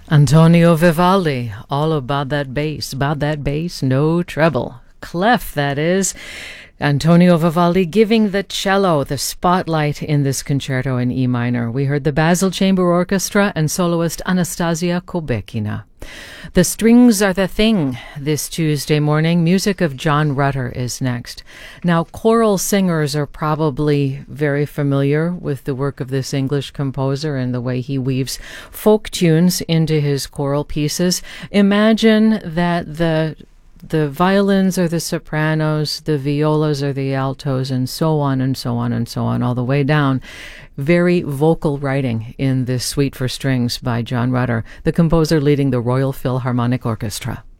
Antonio Vivaldi, all about that bass, no treble. Clef, that is. Antonio Vivaldi giving the cello the spotlight in this concerto in E minor. We heard the Basel Chamber Orchestra and soloist Anastasia Kobekina. The Strings Are the Thing this Tuesday morning. Music of John Rutter is next. Now, choral singers are probably very familiar with the work of this English composer and the way he weaves folk tunes into his choral pieces. Imagine that the violins are the sopranos, the violas are the altos, and so on and so on and so on, all the way down. Very vocal writing in this Suite for Strings by John Rutter, the composer leading the Royal Philharmonic Orchestra.